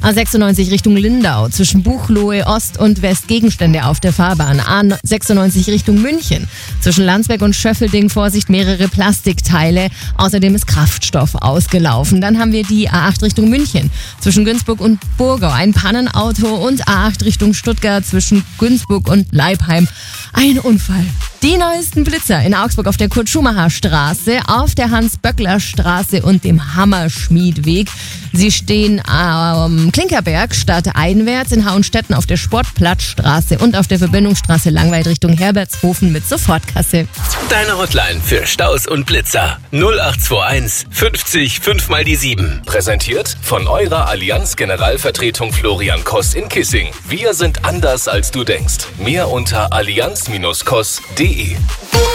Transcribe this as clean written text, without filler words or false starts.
A96 Richtung Lindau, zwischen Buchloe Ost und West Gegenstände auf der Fahrbahn. A96 Richtung München, zwischen Landsberg und Schöffelding, Vorsicht, mehrere Plastikteile. Außerdem ist Kraftstoff ausgelaufen. Dann haben wir die A8 Richtung München, zwischen Günzburg und Burgau, ein Pannenauto, und A8 Richtung Stuttgart, zwischen Günzburg und Leipheim, ein Unfall. Die neuesten Blitzer in Augsburg auf der Kurt-Schumacher-Straße, auf der Hans-Böckler-Straße und dem Hammerschmiedweg. Sie stehen am Klinkerberg stadteinwärts, in Hauenstetten auf der Sportplatzstraße und auf der Verbindungsstraße Langweid Richtung Herbertshofen mit Sofortkasse. Deine Hotline für Staus und Blitzer 0821 50 5 mal die 7. Präsentiert von eurer Allianz Generalvertretung Florian Koss in Kissing. Wir sind anders als du denkst. Mehr unter allianz-koss.de.